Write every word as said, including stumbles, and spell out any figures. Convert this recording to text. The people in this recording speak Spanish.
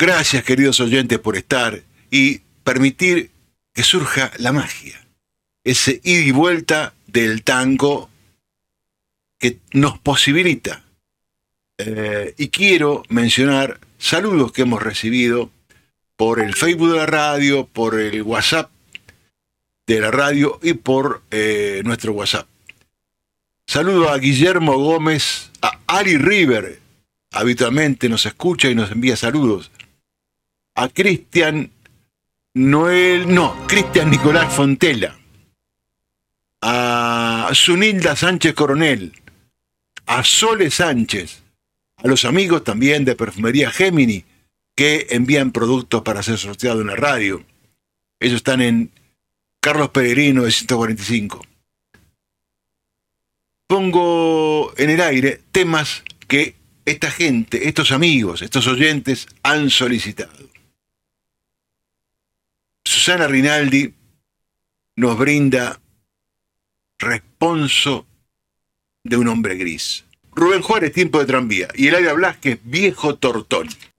Gracias, queridos oyentes, por estar y permitir que surja la magia. Ese ida y vuelta del tango que nos posibilita. Eh, y quiero mencionar saludos que hemos recibido por el Facebook de la radio, por el WhatsApp de la radio y por eh, nuestro WhatsApp. Saludo a Guillermo Gómez, a Ari River, habitualmente nos escucha y nos envía saludos. A Cristian Noel, no, Cristian Nicolás Fontela. A Zunilda Sánchez Coronel. A Sole Sánchez. A los amigos también de Perfumería Gemini que envían productos para ser sorteados en la radio. Ellos están en Carlos Peregrino de ciento cuarenta y cinco. Pongo en el aire temas que esta gente, estos amigos, estos oyentes han solicitado. Susana Rinaldi nos brinda Responso de un hombre gris. Rubén Juárez, Tiempo de tranvía. Y Eladia Blasquez, Viejo Tortoni.